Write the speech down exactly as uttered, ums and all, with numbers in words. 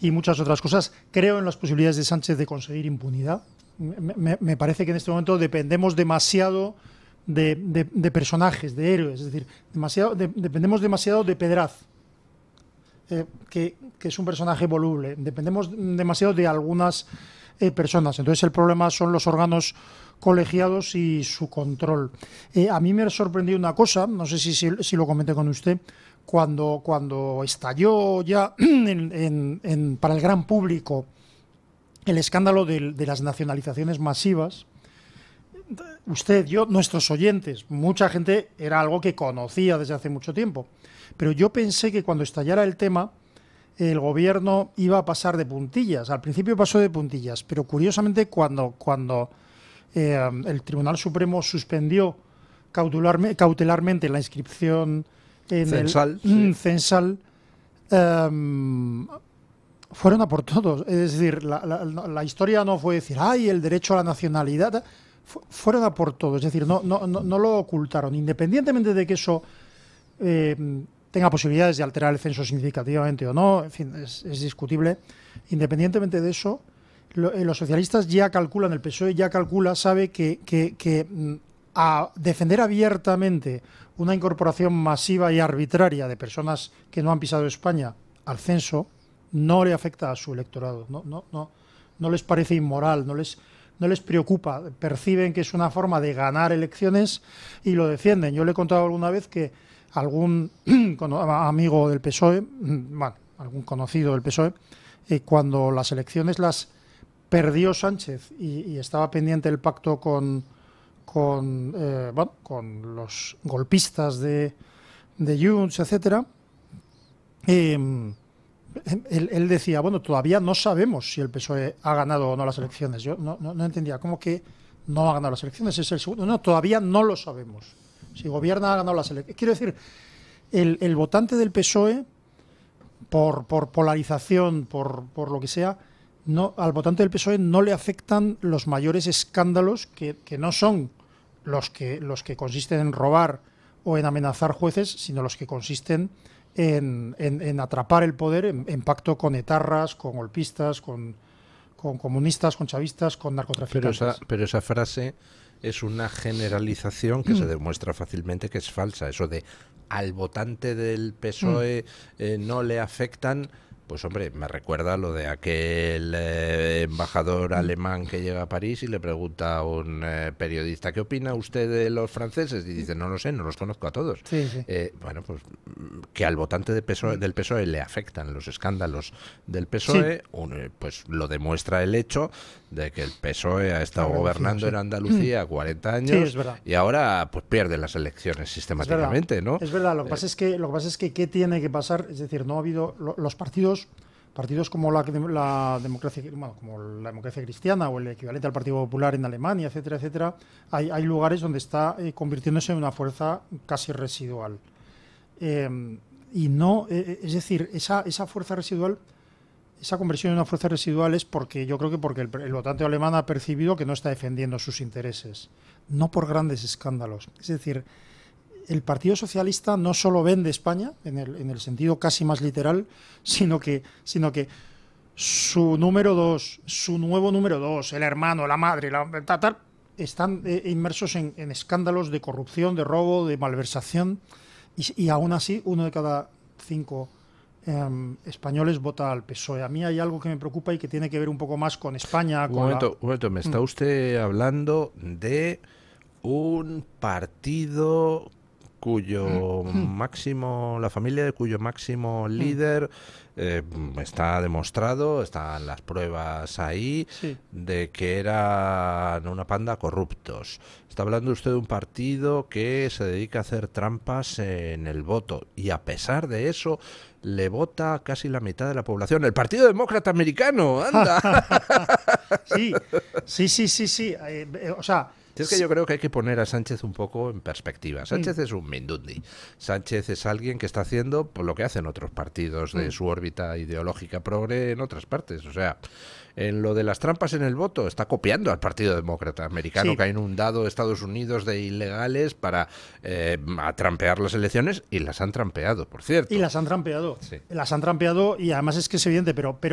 y muchas otras cosas. Creo en las posibilidades de Sánchez de conseguir impunidad. Me, me, me parece que en este momento dependemos demasiado de, de, de personajes, de héroes, es decir, demasiado, de, dependemos demasiado de Pedraz, eh, que, que es un personaje voluble. Dependemos demasiado de algunas eh, personas. Entonces el problema son los órganos colegiados y su control. Eh, a mí me sorprendió una cosa, no sé si, si, si lo comenté con usted, cuando, cuando estalló ya en, en, en, para el gran público el escándalo de, de las nacionalizaciones masivas. Usted, yo, nuestros oyentes, mucha gente era algo que conocía desde hace mucho tiempo, pero yo pensé que cuando estallara el tema el gobierno iba a pasar de puntillas. Al principio pasó de puntillas, pero curiosamente cuando, cuando eh, el Tribunal Supremo suspendió cautelarme, cautelarmente la inscripción en censal, el sí. censal, um, fueron a por todos. Es decir, la, la, la historia no fue decir, ay, el derecho a la nacionalidad, fueron a por todos. Es decir, no, no, no, no lo ocultaron. Independientemente de que eso eh, tenga posibilidades de alterar el censo significativamente o no, en fin, es, es discutible. Independientemente de eso, lo, eh, los socialistas ya calculan, el P S O E ya calcula, sabe que, que, que a defender abiertamente una incorporación masiva y arbitraria de personas que no han pisado España al censo no le afecta a su electorado, no, no, no, no les parece inmoral, no les, no les preocupa, perciben que es una forma de ganar elecciones y lo defienden. Yo le he contado alguna vez que algún amigo del P S O E, bueno, algún conocido del P S O E, eh, cuando las elecciones las perdió Sánchez y, y estaba pendiente el pacto con, con, eh, bueno, con los golpistas de, de Junts, etcétera, eh, Él, él decía, bueno, todavía no sabemos si el P S O E ha ganado o no las elecciones. Yo no, no, no entendía, ¿cómo que no ha ganado las elecciones? Es el segundo. No, todavía no lo sabemos. Si gobierna, ha ganado las elecciones. Quiero decir, el, el votante del P S O E, por, por polarización, por, por lo que sea, no, al votante del P S O E no le afectan los mayores escándalos que, que no son los que, los que consisten en robar o en amenazar jueces, sino los que consisten En, en, en atrapar el poder en, en pacto con etarras, con golpistas, con, con comunistas, con chavistas, con narcotraficantes. Pero esa, pero esa frase es una generalización que se demuestra fácilmente que es falsa. Eso de al votante del P S O E eh, no le afectan, pues hombre, me recuerda lo de aquel eh, embajador alemán que llega a París y le pregunta a un eh, periodista, ¿qué opina usted de los franceses? Y dice, no lo sé, no los conozco a todos. Sí, sí. Eh, bueno, pues que al votante de P S O E, del P S O E le afectan los escándalos del P S O E, sí. un, pues lo demuestra el hecho de que el P S O E ha estado Andalucía, gobernando sí. en Andalucía cuarenta años, sí, es verdad. Y ahora pues pierde las elecciones sistemáticamente, es ¿no? Es verdad, lo que pasa es que lo que pasa es que ¿qué tiene que pasar? Es decir, no ha habido lo, los partidos partidos como la, la democracia bueno, como la democracia cristiana o el equivalente al Partido Popular en Alemania, etcétera, etcétera, hay, hay lugares donde está eh, convirtiéndose en una fuerza casi residual. Eh, y no, eh, es decir, esa, esa fuerza residual, esa conversión en una fuerza residual es porque yo creo que porque el, el votante alemán ha percibido que no está defendiendo sus intereses, no por grandes escándalos. Es decir, el Partido Socialista no solo vende España, en el, en el sentido casi más literal, sino que, sino que su número dos, su nuevo número dos, el hermano, la madre, la, tal, tal, están eh, inmersos en, en escándalos de corrupción, de robo, de malversación, y, y aún así uno de cada cinco eh, españoles vota al P S O E. A mí hay algo que me preocupa y que tiene que ver un poco más con España. Con un momento, la... un momento, me está usted hablando de un partido cuyo máximo, la familia de cuyo máximo líder eh, está demostrado, están las pruebas ahí, sí. de que eran una panda corruptos. Está hablando usted de un partido que se dedica a hacer trampas en el voto y a pesar de eso le vota casi la mitad de la población. El Partido Demócrata Americano, anda. sí, sí, sí, sí, sí. Eh, eh, o sea, es que yo creo que hay que poner a Sánchez un poco en perspectiva. Sánchez mm. es un mindundi. Sánchez es alguien que está haciendo pues, lo que hacen otros partidos de mm. su órbita ideológica progre en otras partes. O sea, en lo de las trampas en el voto está copiando al Partido Demócrata Americano, sí. que ha inundado Estados Unidos de ilegales para eh, trampear las elecciones y las han trampeado, por cierto. Y las han trampeado. Sí. Las han trampeado y además es que es evidente, pero... pero